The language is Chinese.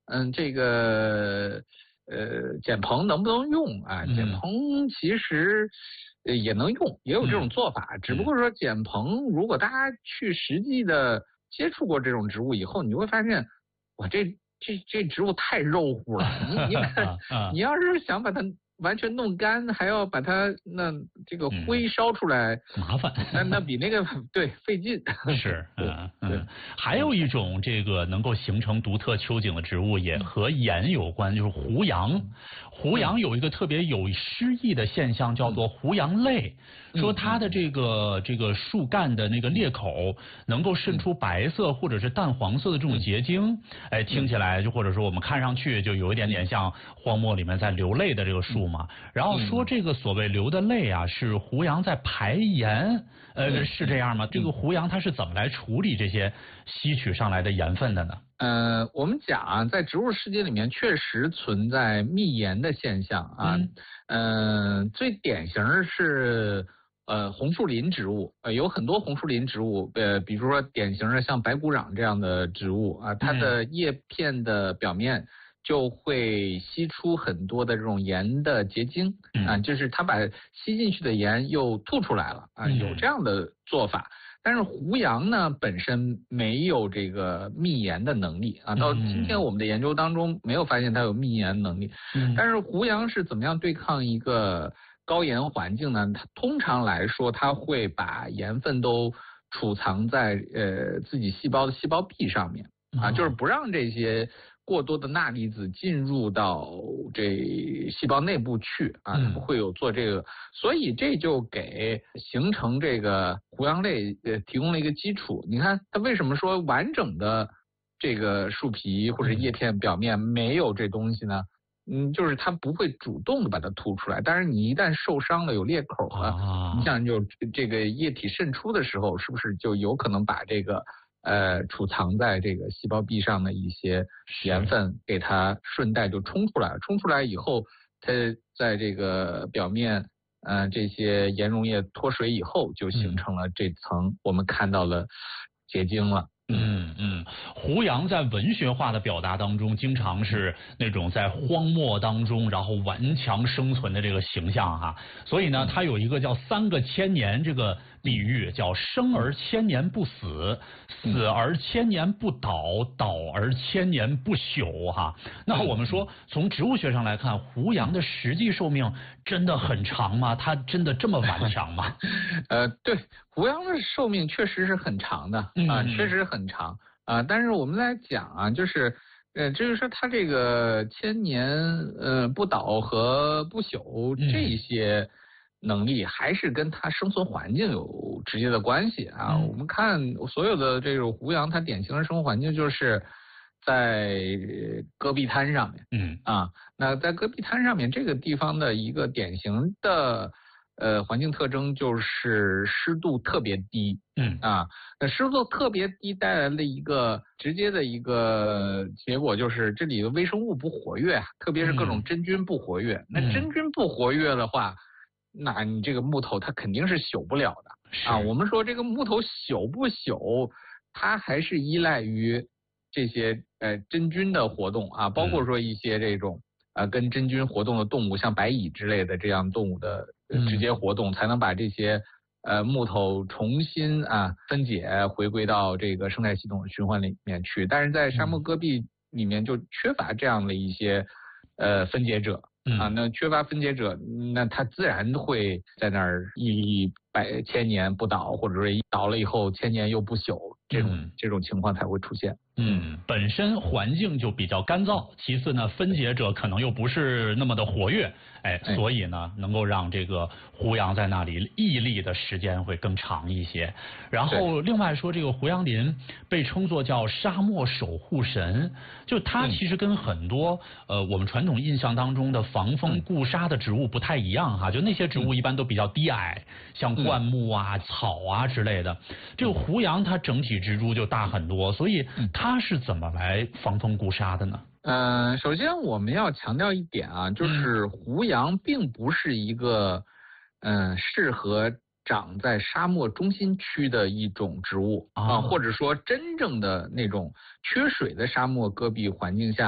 这个碱硼能不能用啊？碱硼其实也能用，也有这种做法，只不过说碱硼如果大家去实际的接触过这种植物以后，你就会发现，哇，这植物太肉乎了，你要是想把它完全弄干，还要把它这个灰烧出来， 麻烦。 那比那个对费劲。 是，还有一种这个能够形成独特秋景的植物，也和盐有关，就是胡杨。胡杨有一个特别有诗意的现象，叫做胡杨泪，说它的这个树干的那个裂口能够渗出白色或者是淡黄色的这种结晶，听起来就或者说我们看上去就有一点点像荒漠里面在流泪的这个树嘛。然后说这个所谓流的泪啊，是胡杨在排盐，是这样吗？这个胡杨它是怎么来处理这些吸取上来的盐分的呢？ 我们讲啊，在植物世界里面确实存在密盐的现象啊。最典型是红树林植物，有很多红树林植物，比如说典型的像白骨壤这样的植物啊，它的叶片的表面就会吸出很多的这种盐的结晶啊，就是它把吸进去的盐又吐出来了啊，有这样的做法。但是胡杨呢本身没有这个密盐的能力啊，到今天我们的研究当中没有发现它有密盐能力。但是胡杨是怎么样对抗一个高盐环境呢？它通常来说，它会把盐分都储藏在自己细胞的细胞壁上面啊，就是不让这些过多的钠离子进入到这细胞内部去啊，它不会有做这个，所以这就给形成这个胡杨类提供了一个基础。你看它为什么说完整的这个树皮或者叶片表面没有这东西呢？就是它不会主动的把它吐出来，但是你一旦受伤了有裂口了，你想就这个液体渗出的时候，是不是就有可能把这个储藏在这个细胞壁上的一些盐分给它顺带就冲出来了，冲出来以后，它在这个表面这些盐溶液脱水以后，就形成了这层我们看到了结晶了。 胡杨在文学化的表达当中，经常是那种在荒漠当中，然后顽强生存的这个形象哈。所以呢，它有一个叫3个千年这个比喻，叫生而千年不死，死而千年不倒，倒而千年不朽哈。那我们说，从植物学上来看，胡杨的实际寿命真的很长吗？它真的这么顽强吗？ 对，胡杨的寿命确实是很长的啊，确实很长啊。但是我们来讲啊，就是就是说它这个千年不倒和不朽这些能力，还是跟它生存环境有直接的关系啊。我们看所有的这种胡杨，它典型的生活环境就是在戈壁滩上面，那在戈壁滩上面这个地方的一个典型的环境特征就是湿度特别低，那湿度特别低带来了一个直接的一个结果，就是这里的微生物不活跃，特别是各种真菌不活跃。那真菌不活跃的话，那你这个木头它肯定是朽不了的啊。我们说这个木头朽不朽，它还是依赖于这些真菌的活动啊，包括说一些这种跟真菌活动的动物，像白蚁之类的这样动物的直接活动，才能把这些木头重新分解回归到这个生态系统循环里面去。但是在沙漠戈壁里面就缺乏这样的一些分解者那缺乏分解者，那它自然会在那儿屹立千年不倒，或者说倒了以后千年又不朽，这种情况才会出现。 本身环境就比较干燥，其次呢，分解者可能又不是那么的活跃，所以呢，能够让这个胡杨在那里屹立的时间会更长一些。然后另外说，这个胡杨林被称作叫沙漠守护神，就它其实跟很多我们传统印象当中的防风固沙的植物不太一样哈，就那些植物一般都比较低矮，像灌木啊、草啊之类的。这个胡杨它整体植株就大很多，所以它是怎么来防风固沙的呢？ 首先我们要强调一点啊，就是胡杨并不是一个适合长在沙漠中心区的一种植物或者说真正的那种缺水的沙漠戈壁环境下